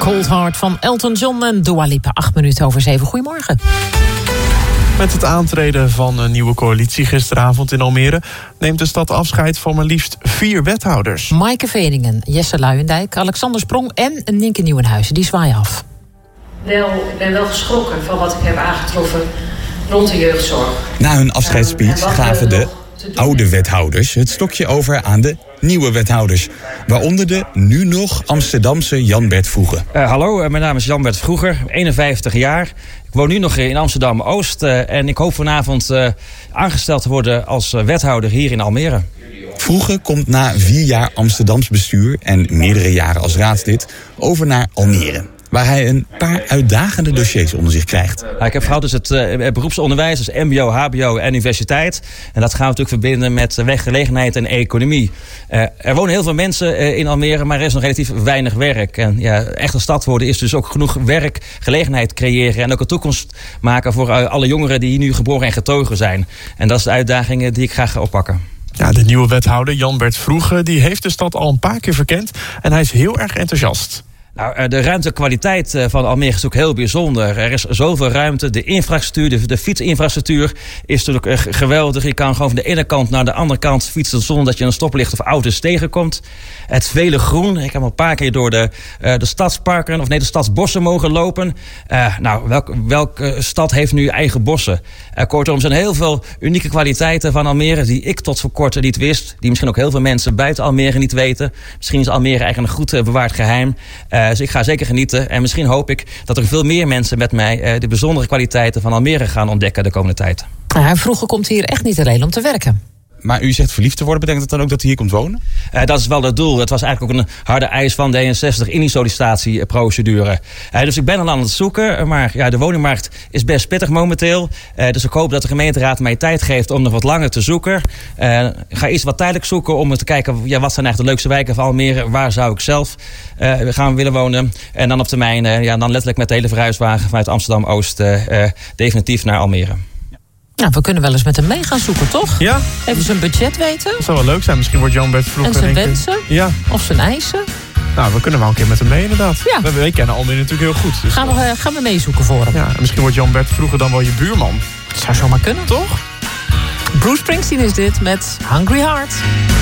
Cold Heart van Elton John en Dua Lipa. 7:08. Goedemorgen. Met het aantreden van een nieuwe coalitie gisteravond in Almere neemt de stad afscheid van maar liefst 4 wethouders. Maaike Veningen, Jesse Luijendijk, Alexander Sprong en Nienke Nieuwenhuizen. Die zwaaien af. Ik ben wel geschrokken van wat ik heb aangetroffen rond de jeugdzorg. Na hun afscheidsspeech gaven de oude wethouders het stokje over aan de nieuwe wethouders. Waaronder de nu nog Amsterdamse Jan-Bert Vroeger. Hallo, mijn naam is Jan-Bert Vroeger, 51 jaar. Ik woon nu nog in Amsterdam-Oost en ik hoop vanavond aangesteld te worden als wethouder hier in Almere. Vroeger komt na 4 jaar Amsterdams bestuur en meerdere jaren als raadslid over naar Almere, waar hij een paar uitdagende dossiers onder zich krijgt. Ik heb vooral dus het beroepsonderwijs, dus mbo, hbo en universiteit. En dat gaan we natuurlijk verbinden met werkgelegenheid en economie. Er wonen heel veel mensen in Almere, maar er is nog relatief weinig werk. En ja, echt een stad worden is dus ook genoeg werk, gelegenheid creëren en ook een toekomst maken voor alle jongeren die hier nu geboren en getogen zijn. En dat is de uitdaging die ik graag ga oppakken. Ja, de nieuwe wethouder Jan-Bert Vroeger die heeft de stad al een paar keer verkend en hij is heel erg enthousiast. Nou, de ruimtekwaliteit van Almere is ook heel bijzonder. Er is zoveel ruimte. De infrastructuur, de fietsinfrastructuur is natuurlijk geweldig. Je kan gewoon van de ene kant naar de andere kant fietsen zonder dat je een stoplicht of auto's tegenkomt. Het vele groen. Ik heb al een paar keer door de stadsparken, de stadsbossen mogen lopen. Welke stad heeft nu eigen bossen? Kortom, er zijn heel veel unieke kwaliteiten van Almere die ik tot voor kort niet wist. Die misschien ook heel veel mensen buiten Almere niet weten. Misschien is Almere eigenlijk een goed bewaard geheim. Dus ik ga zeker genieten. En misschien hoop ik dat er veel meer mensen met mij de bijzondere kwaliteiten van Almere gaan ontdekken de komende tijd. Vroeger komt hier echt niet alleen om te werken. Maar u zegt verliefd te worden, betekent dat dan ook dat hij hier komt wonen? Dat is wel het doel. Het was eigenlijk ook een harde eis van D66 in die sollicitatieprocedure. Dus ik ben al aan het zoeken, maar ja, de woningmarkt is best pittig momenteel. Dus ik hoop dat de gemeenteraad mij tijd geeft om nog wat langer te zoeken. Ik ga eerst wat tijdelijk zoeken om te kijken wat zijn eigenlijk de leukste wijken van Almere. Waar zou ik zelf gaan willen wonen? En dan op termijn, dan letterlijk met de hele verhuiswagen vanuit Amsterdam-Oost definitief naar Almere. Nou, we kunnen wel eens met hem mee gaan zoeken, toch? Ja. Even zijn budget weten. Dat zou wel leuk zijn. Misschien wordt Jan-Bert Vroeger... En zijn wensen. Ja. Of zijn eisen. Nou, we kunnen wel een keer met hem mee inderdaad. Ja. We kennen Almere natuurlijk heel goed. Dus gaan we meezoeken voor hem. Ja, en misschien wordt Jan-Bert Vroeger dan wel je buurman. Dat zou zomaar kunnen. Toch? Bruce Springsteen is dit met Hungry Heart.